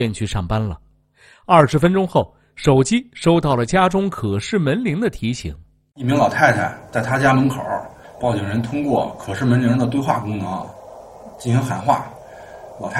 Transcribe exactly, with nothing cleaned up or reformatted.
便去上班了。二十分钟后，手机收到了家中可视门铃的提醒。 一名老太太在她家门口，报警人通过可视门铃的对话功能进行喊话，